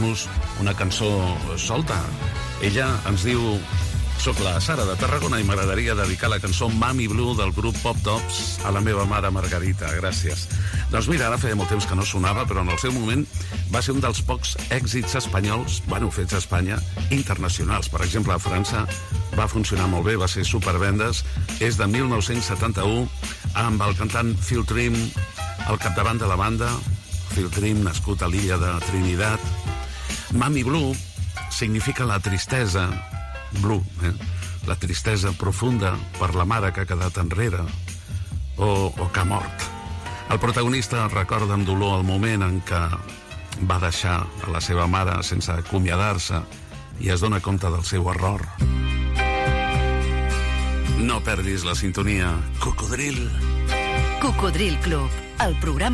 dedicar-nos una cançó solta. Ella ens diu: soc la Sara de Tarragona i m'agradaria dedicar la cançó Mami Blue del grup Pop Tops a la meva mare Margarita. Gràcies. Doncs mira, ara feia molt temps que no sonava, però en el seu moment va ser un dels pocs èxits espanyols, fets a Espanya, internacionals. Per exemple, a França va funcionar molt bé, va ser supervendes. És de 1971, amb el cantant Phil Trim al capdavant de la banda. Phil Trim, nascut a l'illa de Trinidad. Mami Blue significa la tristesa, blue, la tristesa profunda per la mare que ha quedat enrere o que ha mort. El protagonista recorda amb dolor el moment en què va deixar a la seva mare sense acomiadar-se i es dona compte del seu error. No perdis la sintonia. Cocodril. Cocodril Club, el programa